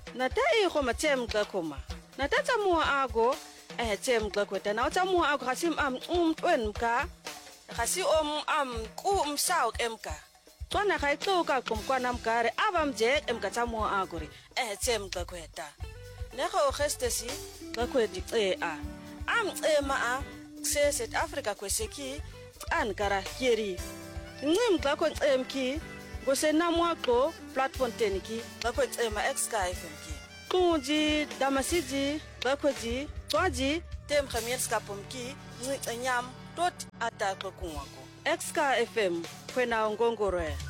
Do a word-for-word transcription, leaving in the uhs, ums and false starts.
Nata iho matem glakoma. Nata tamua ago eh tem glakweta na tamua ago hasim am um twenka. Hasi om am ku umsauk emka. Twana kai toka kumkwana mkare abam je emka tamua agori eh tem glakweta. Neko gestesi glakwedi e a. Am e ma a se South Africa kweseki an kara kieri. Ngim glakon emki go se namwa ko platform teniki glakon ema exka fmki. Kunji damasiji bakwaji twaji tem khamierska pomki nyam tot ataklo kunwako exka fm kwena ngongoroe.